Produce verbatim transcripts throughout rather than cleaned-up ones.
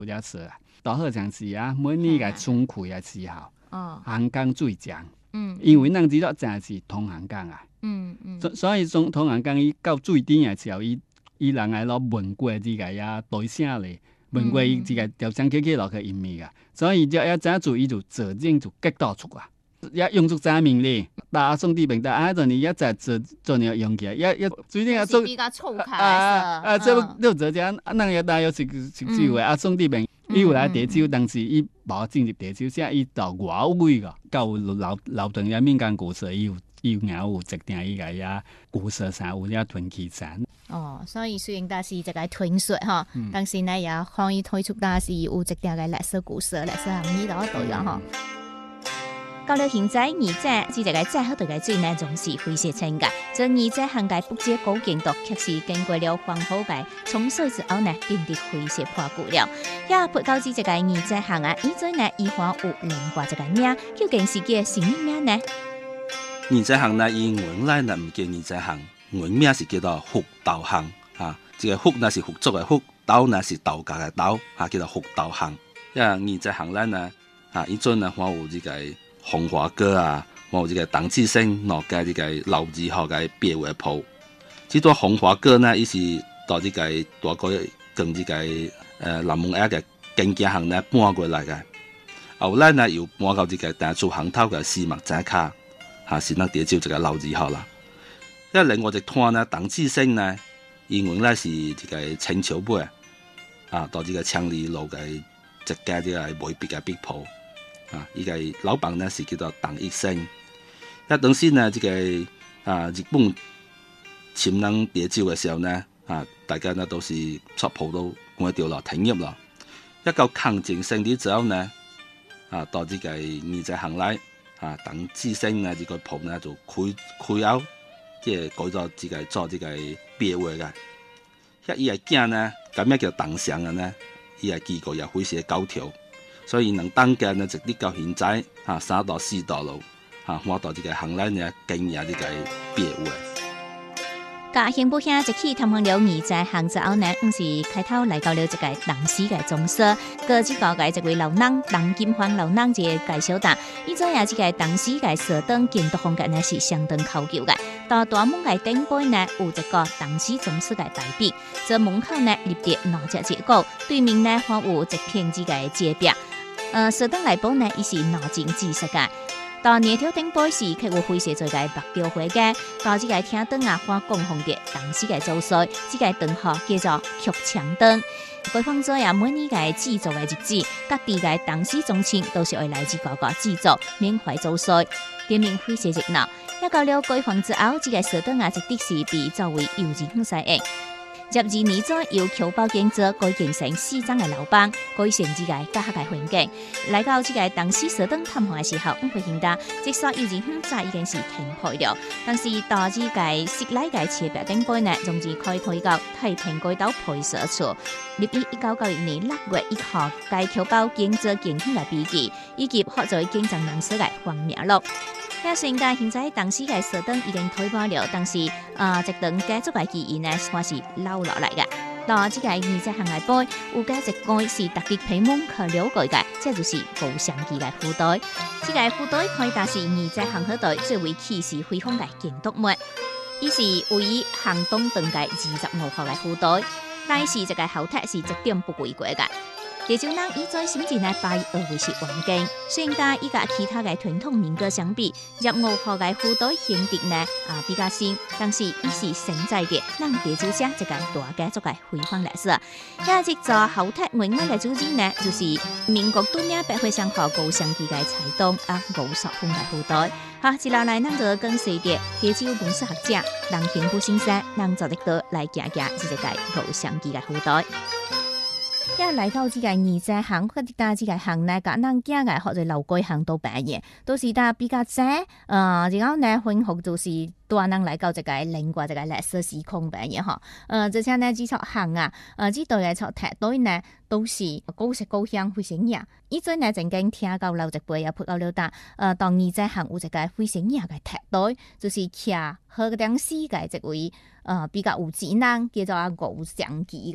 有只事啦。大好像是啊，每年个春开的时候，哦，汉江最涨，嗯，因为咱知道真是通汉江啊，嗯嗯，所所以从通汉江伊到最顶的时候，伊伊人来攞文过这个呀大声咧，文过伊这个条声起起落去音乐啊，所以就要怎做伊就责任就激到出啊。也用足啥名咧？打兄弟兵打啊！阵你一只做做你用起来，一一最近啊做比較粗開啊啊！这六者講，咱也大有食食酒嘅啊！兄弟兵伊有來地酒，但是伊無進入地酒，現在伊到外位個，到老老屯嘅民間故事，伊有伊有硬有一定伊個呀故事上有啲屯氣產。 哦，所以雖然但是一個傳說哈，嗯、但是呢也可以推出但是有一定嘅歷史故事、歷史含義喺度樣哈。到了現在，二者只一個最好對嘅水呢，總是灰色清嘅。這二者涵蓋北界高經度，確實經過了黃河界沖水之後呢，變得灰色破舊了。也不到之一個二者行啊，以前呢，以往有另外一個名，究竟是叫什麼名呢？ 二者行呢，以原來呢唔叫二者行，原名是叫做福豆行啊。這個福呢是福州嘅福，豆呢是豆莢嘅豆，啊叫做福豆行。因為二者行咧呢，啊以前呢我有這個。紅華哥啊，我這個鄧志升落嘅這個劉志學嘅別位鋪，這個紅華哥呢，伊是到這個大概跟這個誒南門一嘅經紀行呢搬過來嘅，後來呢又搬到這個大厝行頭嘅絲麥仔卡，嚇先能點招這個劉志學啦。因為另外一攤呢，鄧志升呢，因為呢是這個青橋杯啊，到這個昌黎路嘅一家這個賣別嘅別鋪。啊！依個老闆呢是叫做鄧益生，一當時呢，這個啊日本潛能地招嘅時候呢，啊大家呢都是出鋪都關掉啦，停業啦。一夠抗戰勝利之後呢，啊到這個二者行來，啊鄧志升呢，這個鋪呢就開開out，即係改咗這個做這個別位嘅。一依個囝呢，咁樣叫鄧祥嘅呢，依個結果又開始九條。所以能當嘅呢，直啲到現在啊，三到四道路啊，我到這個行來呢，經驗呢個別位。 家幸福鄉一起探訪了二者行之後呢，唔是開頭來到了一個當時嘅宗社，個只個嘅一位老人，鄧金環老人嘅介紹答，依種也即個當時嘅社長建築風格呢是相當考究嘅。到大門嘅頂背呢，有一個當時宗社嘅牌匾，這門口呢立着兩隻節鼓，對面呢還有一片子嘅街壁。呃，社長內部呢，伊是南京知識嘅。到年頭頂背時，佢有灰色做嘅白雕花嘅。到這個廳燈啊，花供奉嘅當時嘅造勢，這個燈號叫做曲牆燈。規劃咗也每年嘅製作嘅日子，各地嘅當時宗親都是會來自各個製作，緬懷造勢，店面非常熱鬧。一到了規劃之後，這個社長啊，直的是被作為幼稚園使用。十二年左由僑胞建設改建成四張嘅樓房，改善這個家學嘅環境。來到這個當時社長探訪嘅時候，唔會見到即所幼稚園早已經是停開了，但是到這個室內嘅設備頂背呢，總是開推到太平街道派出所。立於一九九一年六月一號，該僑胞建設建興嘅筆記，以及學在競爭人士嘅黃名錄。也雖然現在當時嘅社長已經退保了，但是啊，這段家族嘅記憶呢，還是留落來嘅。到這個二者行內背，有嘅一個是特別批門可了解嘅，這就是無相機嘅褲袋。這個褲袋可以達是二者行口袋最為氣勢輝煌嘅建築物。伊是位於行東頓嘅二十五號嘅褲袋，但是這個後台是一點不違規嘅。地球人以在甚至呢拜而為是環境，雖然但依個其他嘅傳統民歌相比，入五號嘅褲袋顯得呢啊比較新，但是伊是承載嘅讓地球上一個大家族嘅輝煌歷史。也即做後台原來嘅主人呢，就是民國多名百花商號高相機嘅彩東啊吳淑芬嘅褲袋。好，接落來咱就跟隨着地球文史學者郎平富先生，咱就得到來行行這個高相機嘅褲袋。一來到這個二者行，嗰啲大這個行呢，簡單驚嘅或者樓街行到半夜，都是得比較正。呃，然後呢，恢復就是多人來到這個另外這個歷史時空半夜嗬。呃，這些呢，這撮行啊，呃，這對嘅撮梯隊呢，都是高色高香非常呀。以前呢，曾經聽到老一輩也พูด到了達，呃，當二者行有這個非常呀嘅梯隊，就是騎好嗰啲絲嘅這位呃比較有智能叫做阿吳祥基嘅。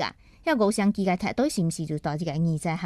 遐五雙機嘅態度是毋是就到即個二十項？